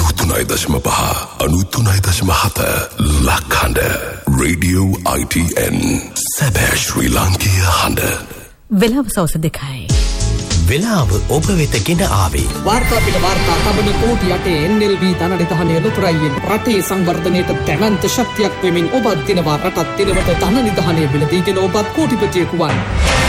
93.5 93.7 ලක්හඬ radio ITN සැබෑ ශ්‍රී ලාංකීය හඬ. වෙලාව සවස 2යි. වෙලාව ඔබ වෙත ගෙන ආවේ වාර්තා පිට වාර්තා තබන කෝටි 8 NLB ධනනිධානයේ ලොතරැයියෙන් රටේ සංවර්ධනයට දැවැන්ත ශක්තියක් වෙමින් ඔබත් දිනවා රටත් දිනවට ධනනිධානයේ බිලදීගෙන ඔබත් කෝටිපතියෙකු වන්න.